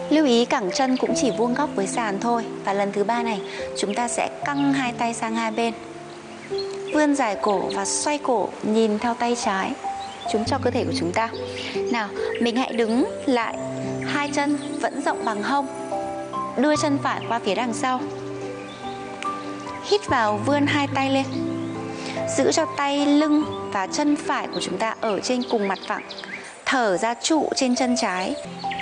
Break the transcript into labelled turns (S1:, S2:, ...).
S1: Lưu ý cẳng chân cũng chỉ vuông góc với sàn thôi. Và lần thứ 3 này, chúng ta sẽ căng hai tay sang hai bên, vươn dài cổ và xoay cổ nhìn theo tay trái chúng cho cơ thể của chúng ta. Nào, mình hãy đứng lại, hai chân vẫn rộng bằng hông, đưa chân phải qua phía đằng sau. Hít vào, vươn hai tay lên, giữ cho tay, lưng và chân phải của chúng ta ở trên cùng mặt phẳng. Thở ra trụ trên chân trái.